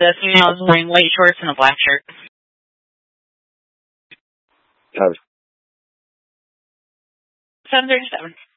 The female is wearing white shorts and a black shirt. 737.